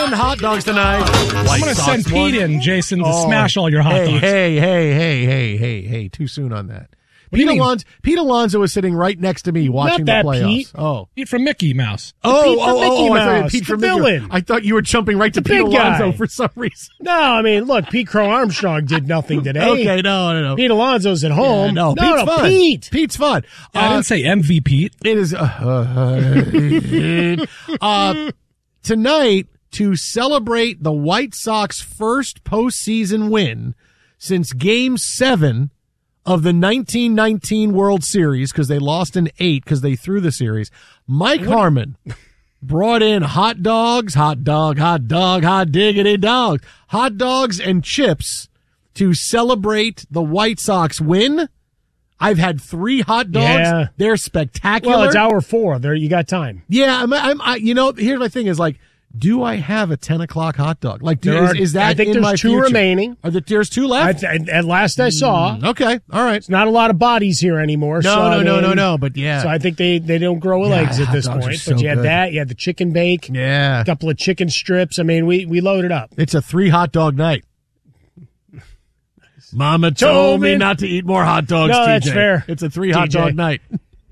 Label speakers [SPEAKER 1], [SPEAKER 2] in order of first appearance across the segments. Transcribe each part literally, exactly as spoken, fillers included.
[SPEAKER 1] Hot dogs tonight.
[SPEAKER 2] I'm going to send Pete
[SPEAKER 1] one.
[SPEAKER 2] in, Jason, to
[SPEAKER 1] oh,
[SPEAKER 2] smash all your hot
[SPEAKER 1] hey,
[SPEAKER 2] dogs.
[SPEAKER 1] Hey, hey, hey, hey, hey, hey. Too soon on that.
[SPEAKER 2] What do
[SPEAKER 1] Pete,
[SPEAKER 2] you mean?
[SPEAKER 1] Alonso, Pete Alonso was sitting right next to me watching
[SPEAKER 2] Not that
[SPEAKER 1] the playoffs.
[SPEAKER 2] Pete.
[SPEAKER 1] Oh.
[SPEAKER 2] Pete from Mickey Mouse.
[SPEAKER 1] Oh,
[SPEAKER 3] Pete from
[SPEAKER 1] oh,
[SPEAKER 3] Mickey
[SPEAKER 1] oh, I thought you
[SPEAKER 3] Mouse,
[SPEAKER 1] Pete
[SPEAKER 3] the
[SPEAKER 1] from Mickey.
[SPEAKER 3] villain.
[SPEAKER 1] I thought you were jumping right to
[SPEAKER 3] The
[SPEAKER 1] Pete
[SPEAKER 3] big
[SPEAKER 1] Alonso
[SPEAKER 3] guy.
[SPEAKER 1] for some reason.
[SPEAKER 3] No, I mean, look, Pete Crow Armstrong did nothing today.
[SPEAKER 1] Okay, no, no, no.
[SPEAKER 3] Pete Alonso's at home.
[SPEAKER 1] Yeah, no,
[SPEAKER 3] no,
[SPEAKER 1] Pete's
[SPEAKER 3] no,
[SPEAKER 1] fun.
[SPEAKER 3] Pete.
[SPEAKER 1] Pete's fun.
[SPEAKER 2] I
[SPEAKER 1] Uh,
[SPEAKER 2] didn't say M V P.
[SPEAKER 1] It is uh, uh, tonight to celebrate the White Sox first postseason win since Game Seven of the nineteen nineteen World Series, because they lost in eight because they threw the series. Mike Harmon brought in hot dogs, hot dog, hot dog, hot diggity dog, hot dogs and chips to celebrate the White Sox win. I've had three hot dogs.
[SPEAKER 3] Yeah.
[SPEAKER 1] They're spectacular.
[SPEAKER 3] Well, it's hour four. There, you got time.
[SPEAKER 1] Yeah, I'm, I'm, I, you know, here's my thing is like, do I have a ten o'clock hot dog? Like, do,
[SPEAKER 3] There
[SPEAKER 1] is,
[SPEAKER 3] are-
[SPEAKER 1] is that
[SPEAKER 3] I think
[SPEAKER 1] in
[SPEAKER 3] there's
[SPEAKER 1] my
[SPEAKER 3] two
[SPEAKER 1] future?
[SPEAKER 3] remaining.
[SPEAKER 1] Are there, there's two
[SPEAKER 3] I,
[SPEAKER 1] left?
[SPEAKER 3] at at last I saw,
[SPEAKER 1] Mm, okay, all right.
[SPEAKER 3] it's not a lot of bodies here anymore.
[SPEAKER 1] No,
[SPEAKER 3] so,
[SPEAKER 1] no,
[SPEAKER 3] I
[SPEAKER 1] no,
[SPEAKER 3] mean,
[SPEAKER 1] no, no, but yeah.
[SPEAKER 3] So I think they, they don't grow
[SPEAKER 1] Yeah,
[SPEAKER 3] legs at
[SPEAKER 1] hot
[SPEAKER 3] this
[SPEAKER 1] dogs are
[SPEAKER 3] point.
[SPEAKER 1] so
[SPEAKER 3] But you had
[SPEAKER 1] good.
[SPEAKER 3] that. You had the chicken bake.
[SPEAKER 1] Yeah.
[SPEAKER 3] A couple of chicken strips. I mean, we, we loaded up.
[SPEAKER 1] It's a three hot dog night. Mama told me not to eat more hot dogs,
[SPEAKER 3] No,
[SPEAKER 1] T J.
[SPEAKER 3] that's fair.
[SPEAKER 1] It's a three hot
[SPEAKER 3] T J.
[SPEAKER 1] dog night.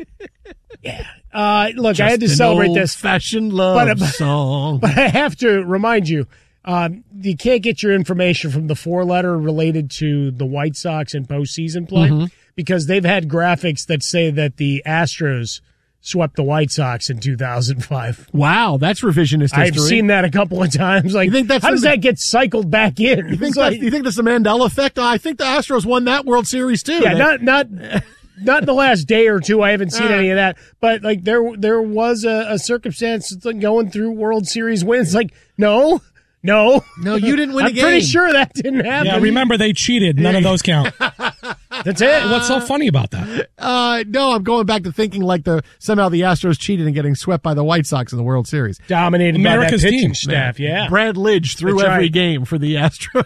[SPEAKER 3] Uh, look,
[SPEAKER 1] Just
[SPEAKER 3] I had to
[SPEAKER 1] an
[SPEAKER 3] celebrate this.
[SPEAKER 1] old-fashioned love
[SPEAKER 3] But-
[SPEAKER 1] song.
[SPEAKER 3] But I have to remind you, um, you can't get your information from the four letter related to the White Sox and postseason play
[SPEAKER 1] Mm-hmm.
[SPEAKER 3] because they've had graphics that say that the Astros swept the White Sox in two thousand five.
[SPEAKER 1] Wow, that's revisionist history.
[SPEAKER 3] I've seen that a couple of times. Like,
[SPEAKER 1] You think that's
[SPEAKER 3] how does
[SPEAKER 1] the-
[SPEAKER 3] that get cycled back in?
[SPEAKER 1] You think,
[SPEAKER 3] It's
[SPEAKER 1] that's,
[SPEAKER 3] like-
[SPEAKER 1] you think that's the Mandela effect? I think the Astros won that World Series too.
[SPEAKER 3] yeah,
[SPEAKER 1] They-
[SPEAKER 3] not not not in the last day or two. I haven't seen
[SPEAKER 1] Uh.
[SPEAKER 3] any of that. But like there there was a, a circumstance that's like going through World Series wins. Like no, no,
[SPEAKER 1] No, you didn't win a
[SPEAKER 3] I'm pretty
[SPEAKER 1] game.
[SPEAKER 3] sure that didn't happen.
[SPEAKER 2] Yeah, remember they cheated. None of those count.
[SPEAKER 3] That's it.
[SPEAKER 2] What's so funny about that?
[SPEAKER 1] Uh, no, I'm going back to thinking like the somehow the Astros cheated and getting swept by the White Sox in the World Series.
[SPEAKER 3] Dominated
[SPEAKER 2] America's
[SPEAKER 3] by that pitching
[SPEAKER 2] team.
[SPEAKER 3] staff. Yeah,
[SPEAKER 1] Brad Lidge threw
[SPEAKER 3] That's
[SPEAKER 1] every
[SPEAKER 3] right.
[SPEAKER 1] game for the Astros.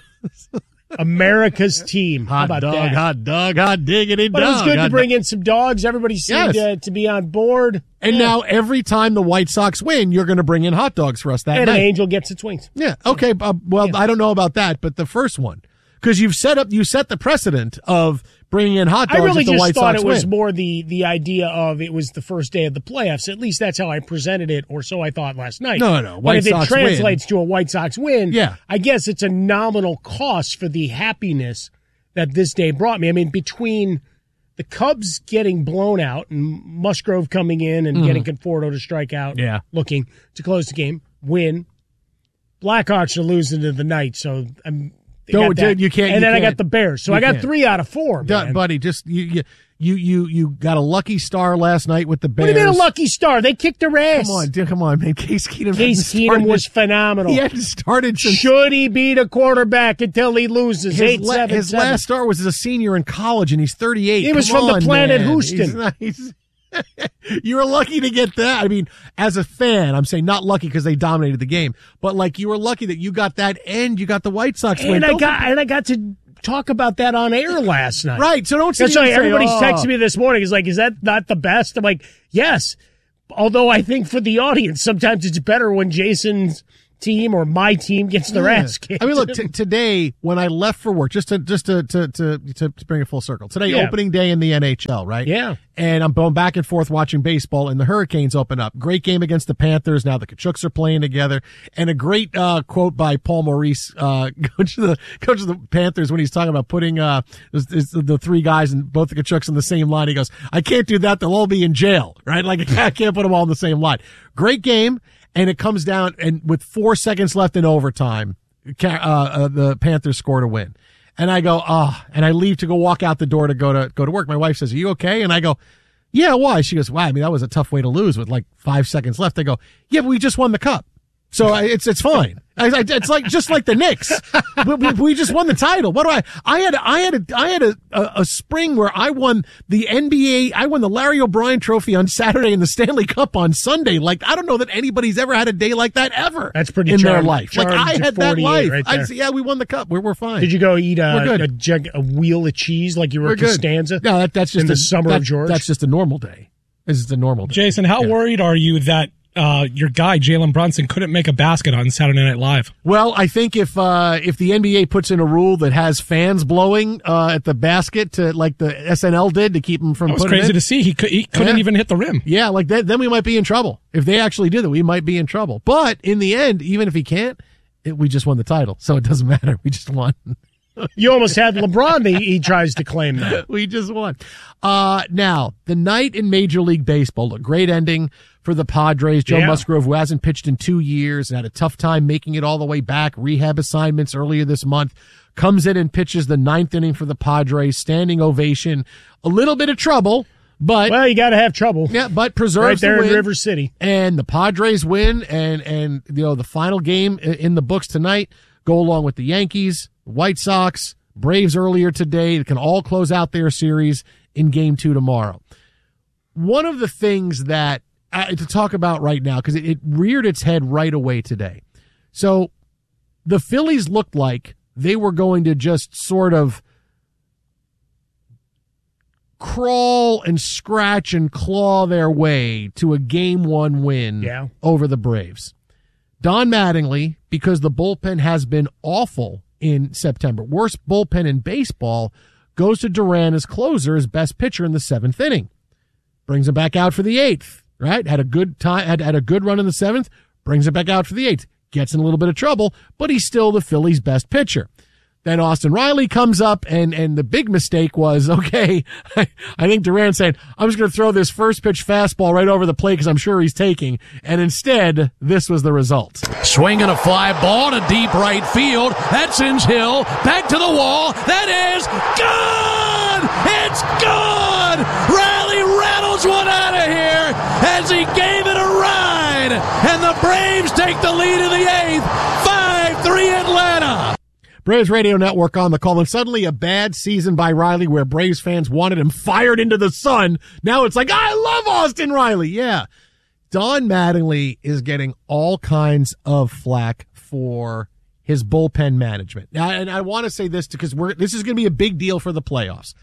[SPEAKER 3] America's team. How
[SPEAKER 1] Hot
[SPEAKER 3] about
[SPEAKER 1] dog,
[SPEAKER 3] that?
[SPEAKER 1] hot dog, hot diggity
[SPEAKER 3] But
[SPEAKER 1] dog.
[SPEAKER 3] it was good to
[SPEAKER 1] hot
[SPEAKER 3] bring
[SPEAKER 1] dog.
[SPEAKER 3] in some dogs. Everybody seemed
[SPEAKER 1] Yes.
[SPEAKER 3] uh, to be on board.
[SPEAKER 1] And
[SPEAKER 3] Yeah.
[SPEAKER 1] now every time the White Sox win, you're going to bring in hot dogs for us that
[SPEAKER 3] and an
[SPEAKER 1] night.
[SPEAKER 3] angel gets its wings.
[SPEAKER 1] Yeah. Okay. Uh, well, I don't know about that, but the first one, because you've set up, you set the precedent of bringing in hot dogs.
[SPEAKER 3] I really
[SPEAKER 1] if the
[SPEAKER 3] just
[SPEAKER 1] White
[SPEAKER 3] thought
[SPEAKER 1] Sox
[SPEAKER 3] it was
[SPEAKER 1] win.
[SPEAKER 3] more the the idea of it was the first day of the playoffs. At least that's how I presented it, or so I thought last night.
[SPEAKER 1] No, no,
[SPEAKER 3] But
[SPEAKER 1] White
[SPEAKER 3] if
[SPEAKER 1] Sox
[SPEAKER 3] it
[SPEAKER 1] win.
[SPEAKER 3] translates to a White Sox win,
[SPEAKER 1] Yeah.
[SPEAKER 3] I guess it's a nominal cost for the happiness that this day brought me. I mean, between the Cubs getting blown out and Musgrove coming in and getting Conforto to strike out,
[SPEAKER 1] Mm-hmm. Yeah.
[SPEAKER 3] looking to close the game, win. Blackhawks are losing to the Knights, so I'm. they
[SPEAKER 1] No,
[SPEAKER 3] got that.
[SPEAKER 1] dude, you can't-
[SPEAKER 3] And
[SPEAKER 1] you
[SPEAKER 3] then I
[SPEAKER 1] can't.
[SPEAKER 3] got the Bears, so
[SPEAKER 1] You
[SPEAKER 3] I got
[SPEAKER 1] can't.
[SPEAKER 3] three out of four.
[SPEAKER 1] Duh,
[SPEAKER 3] Man.
[SPEAKER 1] buddy, just you, you, you, you, you got a lucky star last night with the Bears.
[SPEAKER 3] What do you mean a lucky star? They kicked their ass.
[SPEAKER 1] Come on, dude, come on, man. Case Keenum.
[SPEAKER 3] Case
[SPEAKER 1] hadn't
[SPEAKER 3] Keenum
[SPEAKER 1] started-
[SPEAKER 3] was phenomenal.
[SPEAKER 1] He hadn't started since
[SPEAKER 3] Should he beat a quarterback until he loses?
[SPEAKER 1] his,
[SPEAKER 3] Eight,
[SPEAKER 1] la-
[SPEAKER 3] seven,
[SPEAKER 1] his
[SPEAKER 3] seven.
[SPEAKER 1] last start was as a senior in college, and he's thirty-eight.
[SPEAKER 3] He was
[SPEAKER 1] Come
[SPEAKER 3] from the
[SPEAKER 1] on,
[SPEAKER 3] planet
[SPEAKER 1] man.
[SPEAKER 3] Houston.
[SPEAKER 1] He's not- he's- you were lucky to get that. I mean, as a fan, I'm saying not lucky because they dominated the game, but like you were lucky that you got that, and you got the White Sox win.
[SPEAKER 3] And I
[SPEAKER 1] Don't
[SPEAKER 3] got and I got to talk about that on air last night.
[SPEAKER 1] Right, so don't sit
[SPEAKER 3] That's
[SPEAKER 1] here
[SPEAKER 3] why
[SPEAKER 1] and say,
[SPEAKER 3] everybody's
[SPEAKER 1] "Oh."
[SPEAKER 3] texting me this morning. Is like, is that not the best? I'm like, yes. Although I think for the audience, sometimes it's better when Jason's team or my team gets their
[SPEAKER 1] Yeah.
[SPEAKER 3] ass kicked.
[SPEAKER 1] I mean, look, t- today when I left for work, just to just to to to, to, to bring it full circle. Today,
[SPEAKER 3] Yeah.
[SPEAKER 1] opening day in the N H L, right?
[SPEAKER 3] Yeah.
[SPEAKER 1] And I'm going back and forth watching baseball, and the Hurricanes open up. Great game against the Panthers. Now the Kachucks are playing together, and a great uh, quote by Paul Maurice, uh, coach of the coach of the Panthers, when he's talking about putting uh is, is the three guys and both the Kachucks in the same line. He goes, "I can't do that; they'll all be in jail, right? Like I can't put them all in the same line." Great game. And it comes down, and with four seconds left in overtime, uh, uh, the Panthers score to win. And I go, oh, and I leave to go walk out the door to go to go to work. My wife says, "Are you okay?" And I go, "Yeah, why?" She goes, "Wow, I mean, that was a tough way to lose with like five seconds left." I go, "Yeah, but we just won the cup, so I, it's it's fine. I, I, it's like just like the Knicks. we, we, we just won the title. What do I? I had I had a I had a, a, a spring where I won the N B A. I won the Larry O'Brien Trophy on Saturday and the Stanley Cup on Sunday. Like I don't know that anybody's ever had a day like that ever.
[SPEAKER 3] That's pretty
[SPEAKER 1] in their
[SPEAKER 3] charmed-
[SPEAKER 1] life. Like
[SPEAKER 3] charmed
[SPEAKER 1] I
[SPEAKER 3] to
[SPEAKER 1] had that
[SPEAKER 3] forty-eight
[SPEAKER 1] life.
[SPEAKER 3] right
[SPEAKER 1] I
[SPEAKER 3] there.
[SPEAKER 1] just, yeah, we won the cup. We're we're fine.
[SPEAKER 3] Did you go eat
[SPEAKER 1] We're
[SPEAKER 3] a,
[SPEAKER 1] good.
[SPEAKER 3] a, jug, a wheel of cheese like you were
[SPEAKER 1] We're
[SPEAKER 3] at
[SPEAKER 1] good.
[SPEAKER 3] Costanza?
[SPEAKER 1] No, that, that's just
[SPEAKER 3] in the
[SPEAKER 1] a,
[SPEAKER 3] summer
[SPEAKER 1] that-
[SPEAKER 3] of George.
[SPEAKER 1] That's just a normal day. This is a normal day.
[SPEAKER 2] Jason, how
[SPEAKER 1] Yeah.
[SPEAKER 2] worried are you that uh, your guy, Jalen Brunson, couldn't make a basket on Saturday Night Live.
[SPEAKER 1] Well, I think if uh, if the N B A puts in a rule that has fans blowing uh, at the basket, to like the S N L did to keep him from
[SPEAKER 2] That was
[SPEAKER 1] putting
[SPEAKER 2] crazy
[SPEAKER 1] in,
[SPEAKER 2] to see. He, could, he couldn't
[SPEAKER 1] Yeah.
[SPEAKER 2] even hit the rim.
[SPEAKER 1] yeah, like that, then we might be in trouble. If they actually did that, we might be in trouble. But in the end, even if he can't, it, we just won the title, so it doesn't matter. We just won.
[SPEAKER 3] You almost had LeBron. That he tries to claim that.
[SPEAKER 1] We just won. Uh, now, the night in Major League Baseball, a great ending for the Padres. Joe
[SPEAKER 3] Yeah.
[SPEAKER 1] Musgrove, who hasn't pitched in two years and had a tough time making it all the way back, rehab assignments earlier this month, comes in and pitches the ninth inning for the Padres, standing ovation. A little bit of trouble, but
[SPEAKER 3] Well, you got to have trouble.
[SPEAKER 1] yeah, but preserves
[SPEAKER 3] Right there
[SPEAKER 1] the
[SPEAKER 3] in
[SPEAKER 1] win.
[SPEAKER 3] River City.
[SPEAKER 1] And the Padres win, and and you know the final game i- in the books tonight go along with the Yankees, White Sox, Braves earlier today. They can all close out their series in Game Two tomorrow. One of the things that uh, to talk about right now, because it, it reared its head right away today. So the Phillies looked like they were going to just sort of crawl and scratch and claw their way to a game one win
[SPEAKER 3] Yeah.
[SPEAKER 1] over the Braves. Don Mattingly, because the bullpen has been awful in September, worst bullpen in baseball, goes to Duran as closer, as best pitcher in the seventh inning. Brings him back out for the eighth, right? Had a good time, had, had a good run in the seventh, brings him back out for the eighth. Gets in a little bit of trouble, but he's still the Phillies' best pitcher. Then Austin Riley comes up, and, and the big mistake was, okay, I, I think Duran said, I'm just going to throw this first pitch fastball right over the plate because I'm sure he's taking. And instead, this was the result.
[SPEAKER 4] Swinging a fly ball to deep right field. That sends Hill back to the wall. That is gone! It's gone! Riley rattles one out of here as he gave it a ride. And the Braves take the lead in the eighth. five three Atlanta.
[SPEAKER 1] Braves Radio Network on the call, and suddenly a bad season by Riley where Braves fans wanted him fired into the sun. Now it's like, I love Austin Riley. Yeah. Don Mattingly is getting all kinds of flack for his bullpen management. Now, and I want to say this because we're, this is going to be a big deal for the playoffs.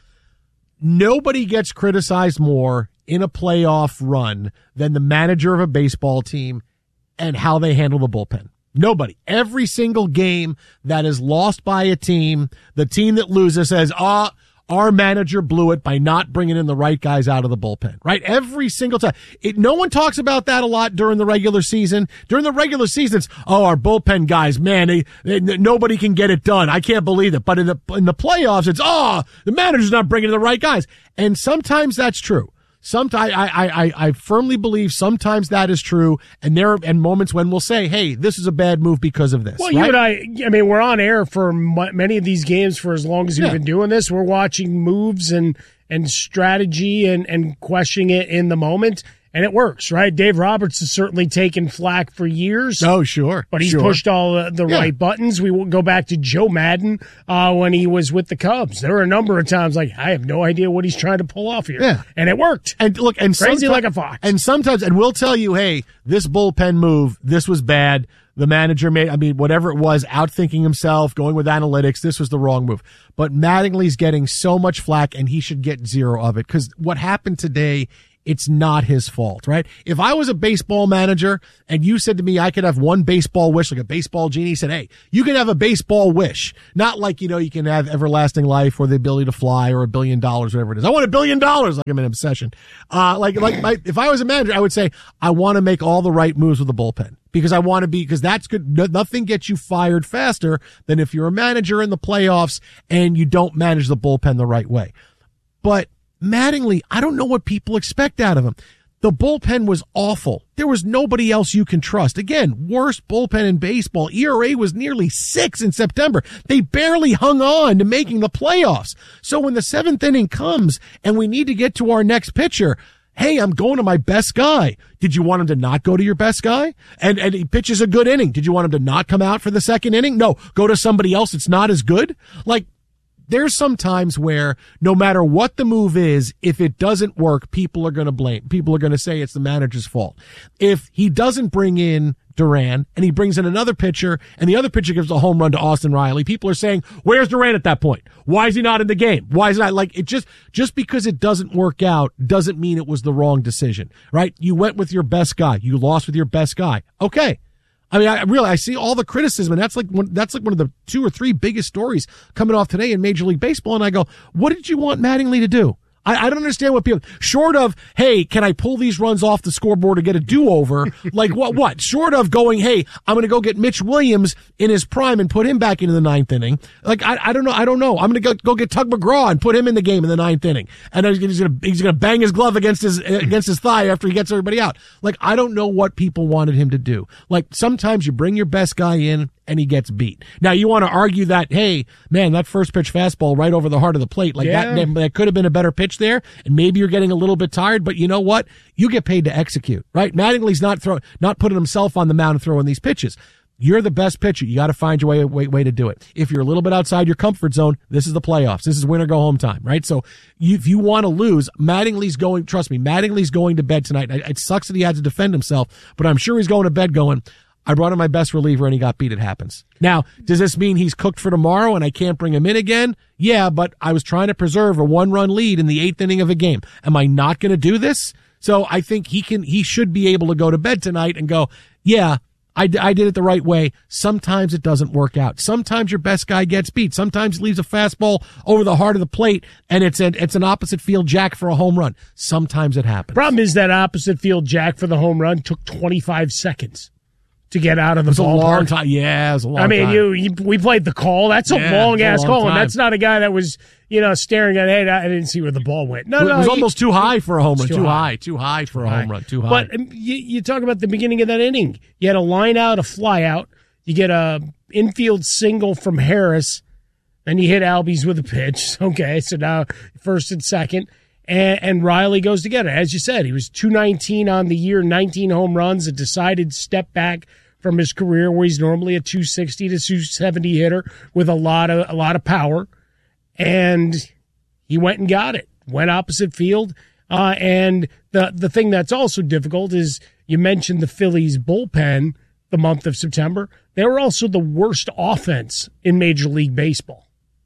[SPEAKER 1] Nobody gets criticized more in a playoff run than the manager of a baseball team and how they handle the bullpen. Nobody. Every single game that is lost by a team, the team that loses says, ah, our manager blew it by not bringing in the right guys out of the bullpen, right? Every single time. It, no one talks about that a lot during the regular season. During the regular season, it's, oh, our bullpen guys, man, they, they, nobody can get it done. I can't believe it. But in the, in the playoffs, it's, oh, the manager's not bringing in the right guys. And sometimes that's true. Sometimes I, I, I, I firmly believe sometimes that is true, and there are and moments when we'll say, "Hey, this is a bad move because of this."
[SPEAKER 3] Well,
[SPEAKER 1] right?
[SPEAKER 3] you and I, I mean, we're on air for m- many of these games for as long as we've
[SPEAKER 1] Yeah.
[SPEAKER 3] been doing this. We're watching moves and and strategy and and questioning it in the moment, and it works, right? Dave Roberts has certainly taken flack for years.
[SPEAKER 1] Oh, sure,
[SPEAKER 3] But he's
[SPEAKER 1] sure.
[SPEAKER 3] pushed all the, the
[SPEAKER 1] Yeah.
[SPEAKER 3] right buttons. We will go back to Joe Madden uh, when he was with the Cubs. There were a number of times like, I have no idea what he's trying to pull off here.
[SPEAKER 1] Yeah.
[SPEAKER 3] And it worked.
[SPEAKER 1] And look, and
[SPEAKER 3] Crazy
[SPEAKER 1] someti-
[SPEAKER 3] like a fox.
[SPEAKER 1] And sometimes, and we'll tell you, hey, this bullpen move, this was bad. The manager made, I mean, whatever it was, outthinking himself, going with analytics, this was the wrong move. But Mattingly's getting so much flack, and he should get zero of it, because what happened today, it's not his fault, right? If I was a baseball manager and you said to me I could have one baseball wish, like a baseball genie said, hey, you can have a baseball wish. Not like, you know, you can have everlasting life or the ability to fly or a billion dollars, whatever it is. I want a billion dollars, like I'm an obsession. Uh, like, like my, if I was a manager, I would say, I want to make all the right moves with the bullpen because I want to be, because that's good. No, nothing gets you fired faster than if you're a manager in the playoffs and you don't manage the bullpen the right way. But Mattingly, I don't know what people expect out of him. The bullpen was awful. There was nobody else you can trust. Again, worst bullpen in baseball. E R A was nearly six in September. They barely hung on to making the playoffs. So when the seventh inning comes and we need to get to our next pitcher, hey, I'm going to my best guy. Did you want him to not go to your best guy? And and he pitches a good inning. Did you want him to not come out for the second inning? No, go to somebody else that's not as good. Like, there's some times where no matter what the move is, if it doesn't work, people are going to blame. People are going to say it's the manager's fault. If he doesn't bring in Duran, and he brings in another pitcher, and the other pitcher gives a home run to Austin Riley. People are saying, where's Duran at that point? Why is he not in the game? Why is he not like it? Just just because it doesn't work out doesn't mean it was the wrong decision, right? You went with your best guy. You lost with your best guy. Okay. I mean, I really, I see all the criticism, and that's like one, that's like one of the two or three biggest stories coming off today in Major League Baseball. And I go, what did you want Mattingly to do? I, I don't understand what people, short of, hey, can I pull these runs off the scoreboard to get a do-over? Like what, what? Short of going, hey, I'm going to go get Mitch Williams in his prime and put him back into the ninth inning. Like, I, I don't know. I don't know. I'm going to go, go get Tug McGraw and put him in the game in the ninth inning. And he's going to, he's going to bang his glove against his, against his thigh after he gets everybody out. Like, I don't know what people wanted him to do. Like, sometimes you bring your best guy in and he gets beat. Now, you want to argue that, hey, man, that first pitch fastball right over the heart of the plate, like
[SPEAKER 3] Yeah.
[SPEAKER 1] that, that could have been a better pitch there, and maybe you're getting a little bit tired, but you know what? You get paid to execute, right? Mattingly's not throw, not putting himself on the mound and throwing these pitches. You're the best pitcher. You got to find your way, way, way to do it. If you're a little bit outside your comfort zone, this is the playoffs. This is win or go home time, right? So you, if you want to lose, Mattingly's going, trust me, Mattingly's going to bed tonight. It sucks that he had to defend himself, but I'm sure he's going to bed going, I brought in my best reliever and he got beat. It happens. Now, does this mean he's cooked for tomorrow and I can't bring him in again? Yeah, but I was trying to preserve a one-run lead in the eighth inning of a game. Am I not going to do this? So I think he can, he should be able to go to bed tonight and go, yeah, I, I did it the right way. Sometimes it doesn't work out. Sometimes your best guy gets beat. Sometimes he leaves a fastball over the heart of the plate and it's an, it's an opposite field jack for a home run. Sometimes it happens.
[SPEAKER 3] Problem is that opposite field jack for the home run took twenty-five seconds to get out of the
[SPEAKER 1] It was a long
[SPEAKER 3] ballpark.
[SPEAKER 1] time. Yeah, it was a long
[SPEAKER 3] I mean,
[SPEAKER 1] time.
[SPEAKER 3] you, you we played the call. That's a
[SPEAKER 1] Yeah,
[SPEAKER 3] long
[SPEAKER 1] it's a
[SPEAKER 3] ass
[SPEAKER 1] long
[SPEAKER 3] call, and
[SPEAKER 1] time.
[SPEAKER 3] that's not a guy that was, you know, staring at. Hey, I didn't see where the ball went. No,
[SPEAKER 1] It
[SPEAKER 3] no,
[SPEAKER 1] was
[SPEAKER 3] he-
[SPEAKER 1] almost too high for a home run.
[SPEAKER 3] Too
[SPEAKER 1] Too
[SPEAKER 3] high.
[SPEAKER 1] high. Too high for a home run. Too high.
[SPEAKER 3] But um, you, you talk about the beginning of that inning. You had a line out, a fly out. You get a infield single from Harris, and you hit Albies with a pitch. Okay, so now first and second. And, and Riley goes together. As you said, he was two nineteen on the year, nineteen home runs, a decided step back from his career where he's normally a two sixty to two seventy hitter with a lot of a lot of power. And he went and got it. Went opposite field. Uh, and the the thing that's also difficult is you mentioned the Phillies bullpen the month of September. They were also the worst offense in Major League Baseball.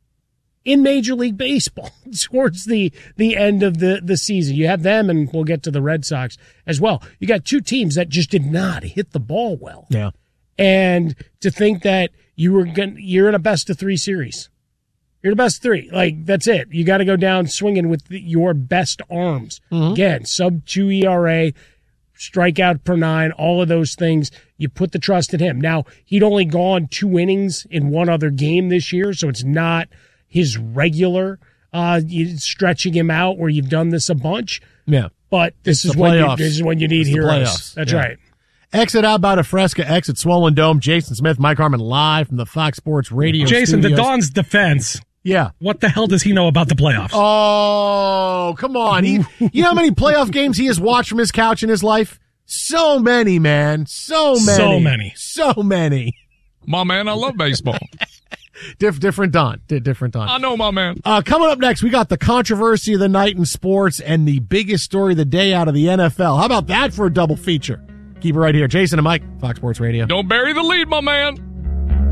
[SPEAKER 3] In Major League Baseball towards the, the end of the, the season. You have them, and we'll get to the Red Sox as well. You got two teams that just did not hit the ball well.
[SPEAKER 1] yeah.
[SPEAKER 3] And to think that you were going, you're in a best of three series. You're the best three. Like, that's it. You got to go down swinging with the, your best arms.
[SPEAKER 1] Mm-hmm.
[SPEAKER 3] Again, sub two E R A, strikeout per nine, all of those things. You put the trust in him. Now, he'd only gone two innings in one other game this year, so it's not his regular uh, you stretching him out where you've done this a bunch.
[SPEAKER 1] Yeah.
[SPEAKER 3] But this
[SPEAKER 1] It's
[SPEAKER 3] is
[SPEAKER 1] the
[SPEAKER 3] when you,
[SPEAKER 1] playoffs.
[SPEAKER 3] this is when you need
[SPEAKER 1] It's the
[SPEAKER 3] heroes.
[SPEAKER 1] playoffs.
[SPEAKER 3] That's
[SPEAKER 1] Yeah.
[SPEAKER 3] right.
[SPEAKER 1] Exit out by Fresca, exit Swollen Dome. Jason Smith, Mike Harmon live from the Fox Sports Radio
[SPEAKER 2] Jason,
[SPEAKER 1] studios.
[SPEAKER 2] to Don's defense,
[SPEAKER 1] Yeah.
[SPEAKER 2] what the hell does he know about the playoffs?
[SPEAKER 1] Oh, come on. He, you know how many playoff games he has watched from his couch in his life? So many, man. So many.
[SPEAKER 2] So many.
[SPEAKER 1] So many.
[SPEAKER 5] My man, I love baseball.
[SPEAKER 1] Diff, different Don. Di- different Don.
[SPEAKER 5] I know, my man.
[SPEAKER 1] Uh, coming up next, we got the controversy of the night in sports and the biggest story of the day out of the N F L. How about that for a double feature? Keep it right here. Jason and Mike, Fox Sports Radio.
[SPEAKER 5] Don't bury the lead, my man.